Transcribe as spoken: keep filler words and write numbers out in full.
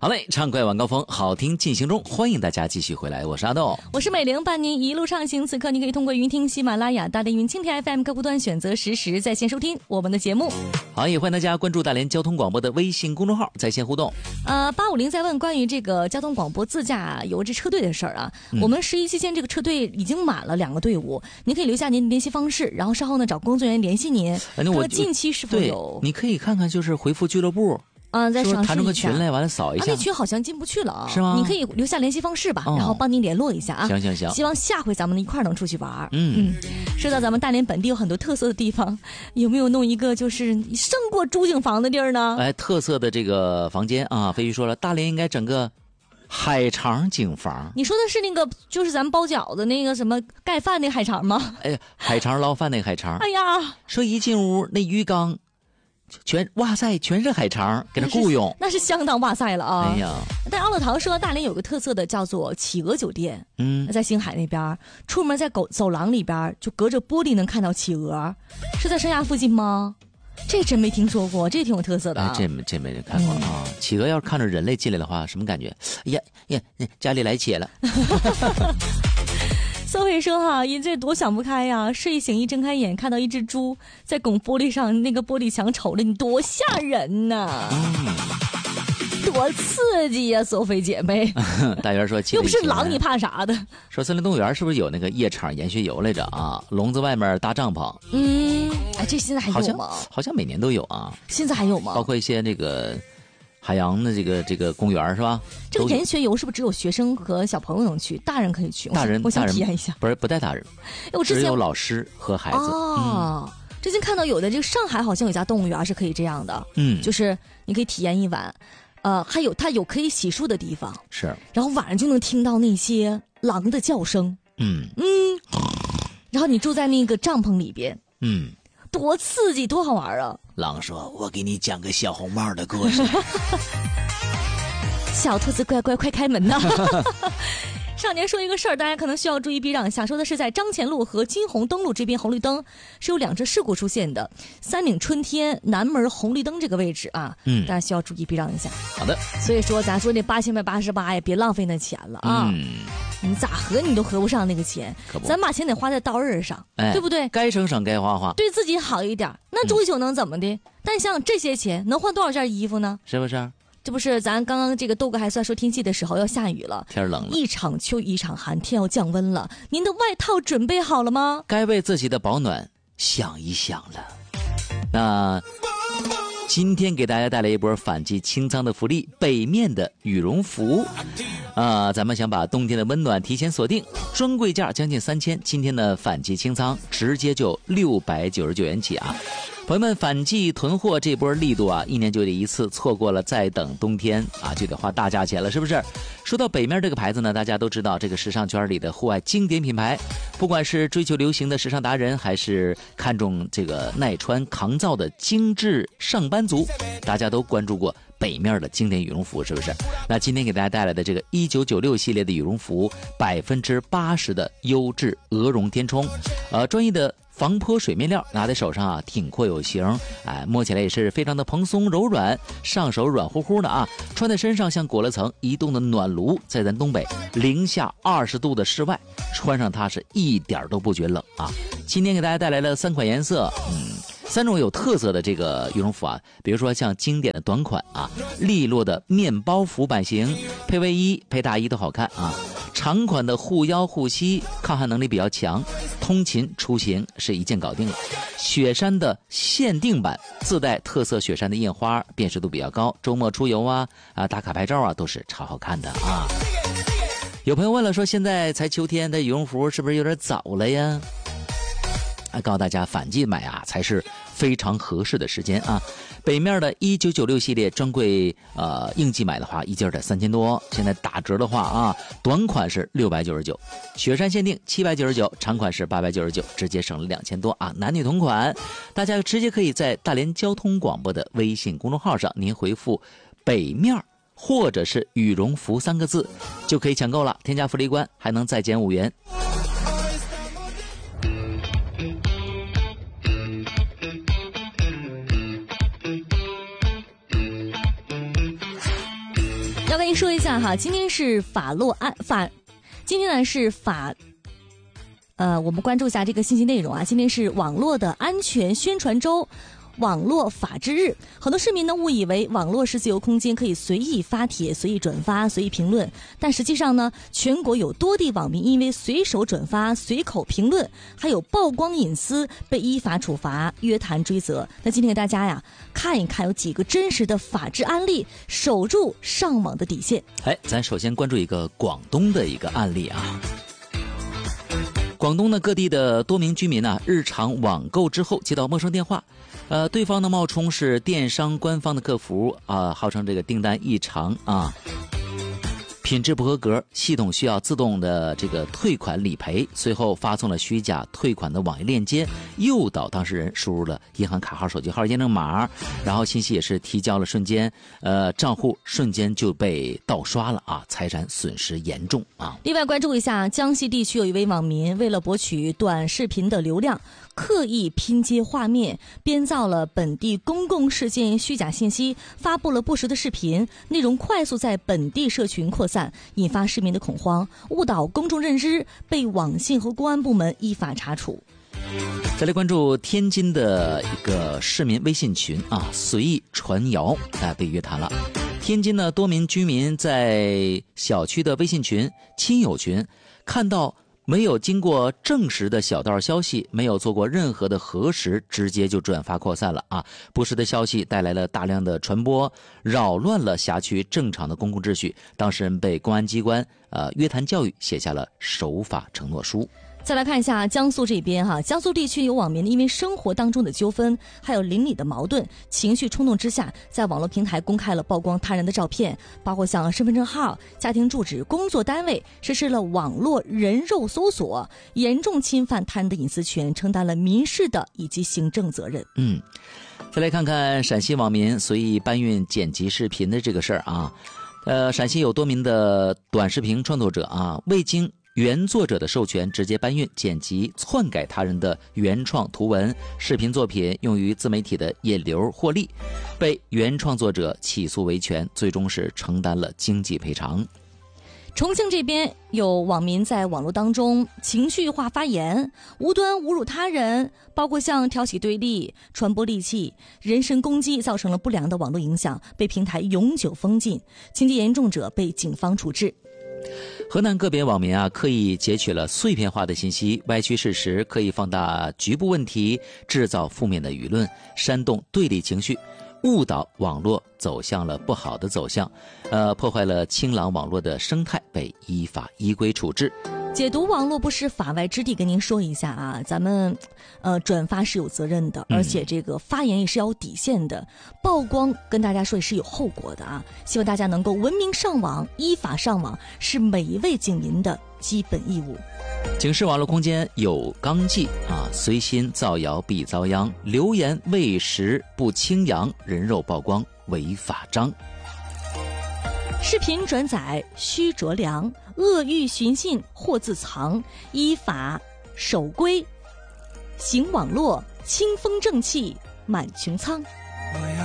好嘞，畅快晚高峰，好听进行中，欢迎大家继续回来，我是阿豆， 我是美玲，伴您一路上行。此刻你可以通过云听喜马拉雅、大连云蜻蜓 F M 客户端选择实时在线收听我们的节目。 好，也欢迎大家关注大连交通广播的微信公众号在线互动。 呃，八五零在问关于这个交通广播自驾游这车队的事儿啊、嗯，我们十一期间这个车队已经满了两个队伍，您可以留下您的联系方式，然后稍后呢找工作人员联系您。 反正我近期是否有？ 你可以看看，就是回复俱乐部。 啊、嗯，再是不是弹出个群来，完了扫一下。 啊、那群好像进不去了啊， 是吗？ 你可以留下联系方式吧， 哦、 然后帮您联络一下啊。 行行行， 希望下回咱们一块儿能出去玩。 嗯嗯。 说到咱们大连本地有很多特色的地方，有没有弄一个就是胜过朱景房的地儿呢？ 哎，特色的这个房间啊，飞鱼说了，大连应该整个海肠景房。 你说的是那个就是咱们包饺子那个什么盖饭那海肠吗？ 哎，海肠捞饭那个海肠。 哎呀， 说一进屋那鱼缸。全哇塞，全是海肠，给他雇佣， 那是相当哇塞了啊！ 哎呀， 但奥乐堂说大连有个特色的叫做企鹅酒店， 嗯， 在星海那边，出门在走走廊里边就隔着玻璃能看到企鹅，是在山崖附近吗？这真没听说过，这挺有特色的、啊。 哎，这这没人看过啊！嗯、企鹅要是看着人类进来的话，什么感觉？呀呀，家里来企了。 苏慧说哈，人这多想不开呀！睡醒一睁开眼，看到一只猪在拱玻璃上，那个玻璃墙瞅着你，多吓人呐、 嗯！ 多刺激呀，苏菲姐妹。 大元说， 又不是狼，你怕啥的？ 说森林动物园是不是有那个夜场研学游来着啊？笼子外面搭帐篷。 嗯，哎，这现在还有吗？ 好像好像每年都有啊。 现在还有吗？ 包括一些那个。海洋的这个这个公园是吧？ 这个研学游是不是只有学生和小朋友能去？大人可以去？ 大人， 我想体验一下。 不是不带大人， 我之前只有老师和孩子。 哦，嗯、之前看到有的这个上海好像有家动物园是可以这样的， 嗯， 就是你可以体验一晚，呃，还有它有可以洗漱的地方， 是， 然后晚上就能听到那些狼的叫声， 嗯嗯，然后你住在那个帐篷里边， 嗯。 多刺激，多好玩啊！ 狼说：“我给你讲个小红帽的故事。” 小兔子乖乖，快开门呐！少年说一个事儿，大家可能需要注意避让一下。说的是在张前路和金红灯路这边红绿灯是有两车事故出现的，三岭春天南门红绿灯这个位置啊， 嗯， 大家需要注意避让一下。 好的， 所以说咱说那八千百八十八呀，别浪费那钱了啊！ 嗯， 你咋合你都合不上那个钱， 可不， 咱把钱得花在刀刃上， 哎， 对不对？ 该省省，该花花， 对自己好一点。那追求能怎么的？嗯、但想想这些钱能换多少件衣服呢？ 是不是？ 这不是咱刚刚这个豆哥还算说天气的时候要下雨了， 天冷了， 一场秋一场寒，天要降温了。您的外套准备好了吗？ 该为自己的保暖想一想了。那今天给大家带来一波反季清仓的福利，北面的羽绒服啊、呃，咱们想把冬天的温暖提前锁定，专柜价将近三千，今天的反季清仓直接就六百九十九元起啊。朋友们，反季囤货这波力度啊，一年就得一次，错过了再等冬天啊，就得花大价钱了，是不是？说到北面这个牌子呢，大家都知道这个时尚圈里的户外经典品牌，不管是追求流行的时尚达人，还是看重这个耐穿抗造的精致上班族，大家都关注过北面的经典羽绒服，是不是？那今天给大家带来的这个一九九六系列的羽绒服，百分之八十的优质鹅绒填充，呃，专业的防泼水面料，拿在手上啊挺阔有型，哎，摸起来也是非常的蓬松柔软，上手软乎乎的啊，穿在身上像裹了层移动的暖炉，在咱东北零下二十度的室外，穿上它是一点都不觉冷啊。今天给大家带来了三款颜色，嗯。三种有特色的这个羽绒服啊，比如说像经典的短款啊，利落的面包服版型，配卫衣配大衣都好看啊。长款的护腰护膝，抗寒能力比较强，通勤出行是一件搞定了。雪山的限定版自带特色雪山的印花，辨识度比较高，周末出游啊啊打卡拍照啊都是超好看的啊。有朋友问了，说现在才秋天的羽绒服是不是有点早了呀？啊，告诉大家，反季买啊才是非常合适的时间啊。北面的一九九六系列专柜呃应季买的话，一件得三千多，现在打折的话啊，短款是六百九十九，雪山限定七百九十九，长款是八百九十九，直接省了两千多啊，男女同款。大家直接可以在大连交通广播的微信公众号上，您回复北面或者是羽绒服三个字就可以抢购了，添加福利关还能再减五元。 要跟您说一下哈，今天是法洛安法，今天呢是法。呃，我们关注一下这个信息内容啊。今天是网络的安全宣传周，网络法治日。很多市民呢误以为网络是自由空间，可以随意发帖、随意转发、随意评论，但实际上呢，全国有多地网民因为随手转发、随口评论，还有曝光隐私，被依法处罚、约谈追责。那今天给大家呀看一看有几个真实的法治案例，守住上网的底线。 哎，咱首先关注一个广东的一个案例啊。广东呢各地的多名居民呢、啊，日常网购之后接到陌生电话，呃，对方呢冒充是电商官方的客服啊，号称这个订单异常啊，品质不合格，系统需要自动的这个退款理赔，随后发送了虚假退款的网页链接，诱导当事人输入了银行卡号、手机号、验证码，然后信息也是提交了，瞬间，呃，账户瞬间就被盗刷了啊，财产损失严重啊。 另外关注一下，江西地区有一位网民为了博取短视频的流量，刻意拼接画面，编造了本地公共事件虚假信息，发布了不实的视频，内容快速在本地社群扩散，引发市民的恐慌，误导公众认知，被网信和公安部门依法查处。 再来关注天津的一个市民微信群啊，随意传谣啊，被约谈了。天津呢，多名居民在小区的微信群、亲友群看到没有经过证实的小道消息，没有做过任何的核实，直接就转发扩散了啊！不实的消息带来了大量的传播，扰乱了辖区正常的公共秩序。当事人被公安机关呃约谈教育，写下了守法承诺书。 再来看一下江苏这边哈，江苏地区有网民因为生活当中的纠纷，还有邻里的矛盾，情绪冲动之下，在网络平台公开了曝光他人的照片，包括像身份证号、家庭住址、工作单位，实施了网络人肉搜索，严重侵犯他人的隐私权，承担了民事的以及行政责任。 嗯，再来看看陕西网民随意搬运剪辑视频的这个事儿啊，呃，陕西有多名的短视频创作者啊，未经原作者的授权，直接搬运、剪辑、篡改他人的原创图文、视频作品，用于自媒体的引流获利，被原创作者起诉维权，最终是承担了经济赔偿。 重庆这边有网民在网络当中情绪化发言，无端侮辱他人，包括像挑起对立、传播戾气、人身攻击，造成了不良的网络影响，被平台永久封禁，情节严重者被警方处置。 河南个别网民啊，刻意截取了碎片化的信息，歪曲事实，刻意放大局部问题，制造负面的舆论，煽动对立情绪，误导网络走向了不好的走向，呃，破坏了清朗网络的生态，被依法依规处置。 解读网络不是法外之地，跟您说一下啊，咱们呃转发是有责任的，而且这个发言也是要有底线的，曝光跟大家说也是有后果的啊。希望大家能够文明上网，依法上网，是每一位警民的基本义务。 警示网络空间有纲纪啊，随心造谣必遭殃，流言未实不轻扬，人肉曝光违法章。 视频转载需酌量，恶欲寻衅或自藏，依法守规，行网络，清风正气满穹苍。